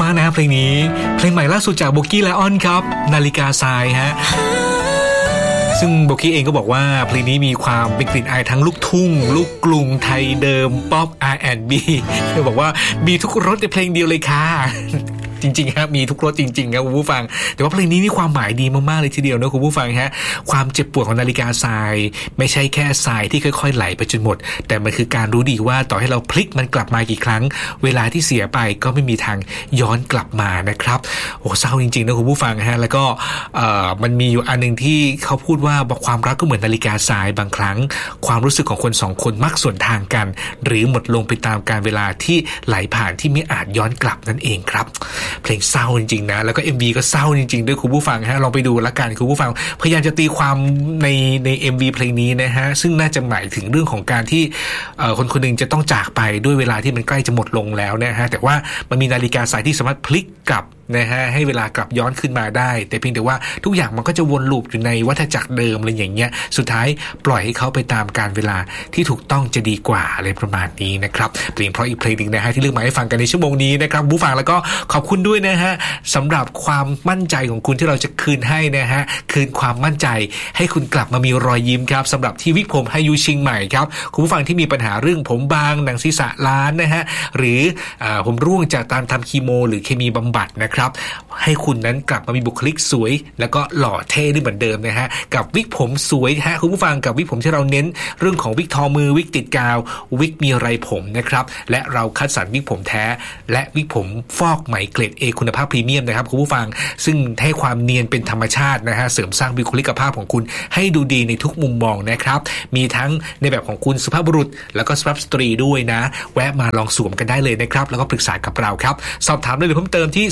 ากนะเพลงนี้เพลงใหม่ล่าสุดจากโบกี้และออนครับนาฬิกาทรายฮะซึ่งโบกี้เองก็บอกว่าเพลงนี้มีความเป็นกลิ่นอายทั้งลูกทุ่งลูกกรุงไทยเดิมป๊อป R&B เธอบอกว่ามีทุกรสในเพลงเดียวเลยค่ะจริงๆครับมีทุกรสจริงๆครับคุณผู้ฟังแต่ว่าเพลงนี้มีความหมายดีมากๆเลยทีเดียวนะคุณผู้ฟังฮะความเจ็บปวดของนาฬิกาทรายไม่ใช่แค่ทรายที่ค่อยๆไหลไปจนหมดแต่มันคือการรู้ดีว่าต่อให้เราพลิกมันกลับมากี่ครั้งเวลาที่เสียไปก็ไม่มีทางย้อนกลับมานะครับโอ้เศร้าจริงๆนะคุณผู้ฟังฮะแล้วก็มันมีอยู่อันนึงที่เขาพูดว่าความรักก็เหมือนนาฬิกาทรายบางครั้งความรู้สึกของคนสองคนมักสวนทางกันหรือหมดลงไปตามกาลเวลาที่ไหลผ่านที่ไม่อาจย้อนกลับนั่นเองครับเพลงเศร้าจริงๆนะแล้วก็ MV ก็เศร้าจริงๆด้วยคุณผู้ฟังฮะลองไปดูละกันคุณผู้ฟังพยายามจะตีความใน MV เพลงนี้นะฮะซึ่งน่าจะหมายถึงเรื่องของการที่คนคนนึงจะต้องจากไปด้วยเวลาที่มันใกล้จะหมดลงแล้วนะฮะแต่ว่ามันมีนาฬิกาทรายที่สามารถพลิกกลับนะฮะให้เวลากลับย้อนขึ้นมาได้แต่เพียงแต่ว่าทุกอย่างมันก็จะวนลูปอยู่ในวัฏจักรเดิมอะไรอย่างเงี้ยสุดท้ายปล่อยให้เขาไปตามกาลเวลาที่ถูกต้องจะดีกว่าอะไรประมาณนี้นะครับเพลงเพราะอีกเพลงนึงนะฮะที่เลือกมาให้ฟังกันในชั่วโมงนี้นะครับผู้ฟังแล้วก็ขอบคุณด้วยนะฮะสำหรับความมั่นใจของคุณที่เราจะคืนให้นะฮะคืนความมั่นใจให้คุณกลับมามีรอยยิ้มครับสำหรับที่วิกผมไฮยูเชียงใหม่ครับคุณผู้ฟังที่มีปัญหาเรื่องผมบางหนังศีรษะล้านนะฮะหรือผมร่วงจากการทำคีโมหรือเคมีบำบัดนะครับให้คุณนั้นกลับมามีบุคลิกสวยแล้วก็หล่อเท่ได้เหมือนเดิมนะฮะกับวิกผมสวยฮะคุณผู้ฟังกับวิกผมที่เราเน้นเรื่องของวิกทอมือวิกติดกาววิกมีไรผมนะครับและเราคัดสรรวิกผมแท้และวิกผมฟอกไหมเกรด A คุณภาพพรีเมียมนะครับคุณผู้ฟังซึ่งให้ความเนียนเป็นธรรมชาตินะฮะเสริมสร้างบุคลิกภาพของคุณให้ดูดีในทุกมุมมองนะครับมีทั้งในแบบของคุณสุภาพบุรุษแล้วก็สุภาพสตรีด้วยนะแวะมาลองสวมกันได้เลยนะครับแล้วก็ปรึกษากับเราครับสอบถามได้เลยเพิ่มเติมที่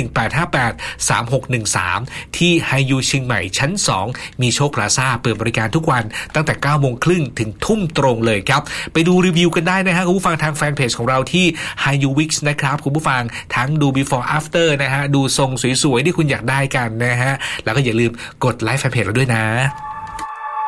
0918583613ที่ไฮยูเชียงใหม่ชั้น2มีโชคพลาซ่าเปิดบริการทุกวันตั้งแต่ 9:30 นถึง 12:00 นตรงเลยครับไปดูรีวิวกันได้นะฮะคุณผู้ฟังทางแฟนเพจของเราที่ HiU Wix นะครับคุณผู้ฟังทั้งดู before after นะฮะดูทรงสวยๆที่คุณอยากได้กันนะฮะแล้วก็อย่าลืมกดไลค์แฟนเพจเราด้วยนะ